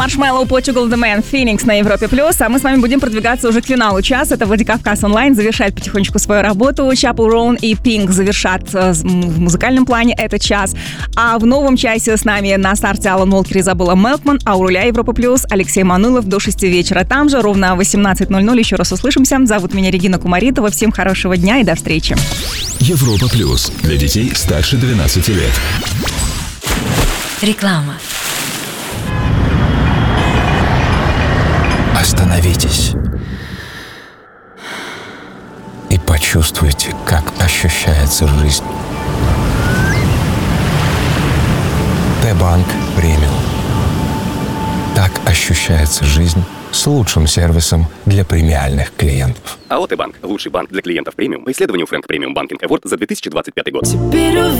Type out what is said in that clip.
Marshmello, Portugal The Man, Phoenix на Европе+. А мы с вами будем продвигаться уже к финалу часа. Это Владикавказ онлайн завершает потихонечку свою работу. Chappell Roan и Pink завершат в музыкальном плане этот час. А в новом часе с нами на старте Алан Волкер и Изабелла Мелкман, а у руля Европа+, Алексей Мануилов до 6 вечера. Там же ровно в 18:00 еще раз услышимся. Зовут меня Регина Кумаритова. Всем хорошего дня и до встречи. Европа+ для детей старше 12 лет. Реклама. Остановитесь и почувствуйте, как ощущается жизнь. Т-банк премиум. Так ощущается жизнь с лучшим сервисом для премиальных клиентов. АО Т-банк – лучший банк для клиентов премиум по исследованию Frank Premium Banking Award за 2025 год. Теперь